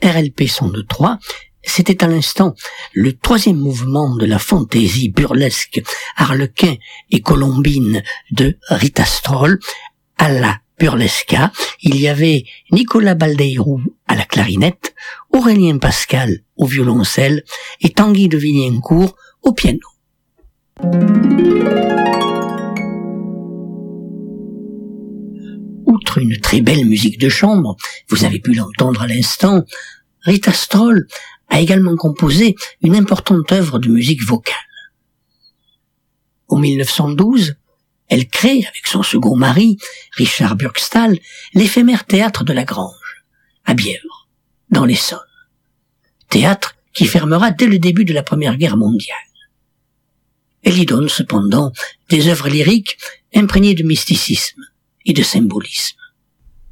RLP 102.3, c'était à l'instant le troisième mouvement de la fantaisie burlesque Harlequin et Colombine de Rita Stroll. À la burlesca, il y avait Nicolas Baldeirou à la clarinette, Aurélien Pascal au violoncelle et Tanguy de Villencourt au piano. Outre une très belle musique de chambre, vous avez pu l'entendre à l'instant, Rita Stroll a également composé une importante œuvre de musique vocale. En 1912, elle crée, avec son second mari, Richard Burgstall, l'éphémère théâtre de la Grange, à Bièvre, dans l'Essonne. Théâtre qui fermera dès le début de la Première Guerre mondiale. Elle y donne cependant des œuvres lyriques imprégnées de mysticisme et de symbolisme.